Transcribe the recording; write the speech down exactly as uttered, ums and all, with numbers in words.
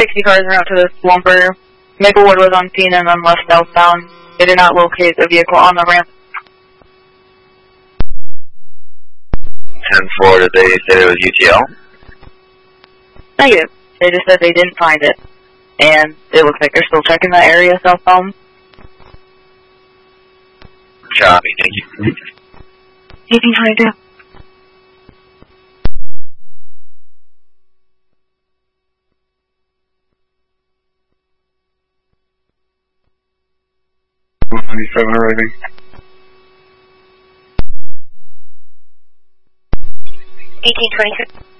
sixty cars were out to the swamper. Maplewood was on scene and then left southbound. They did not locate the vehicle on the ramp. ten four, did they say it was U T L? Negative. They just said they didn't find it. And it looks like they're still checking that area southbound. Copy, thank you. eighteen twenty-two. ninety-seven arriving. eighteen twenty-six.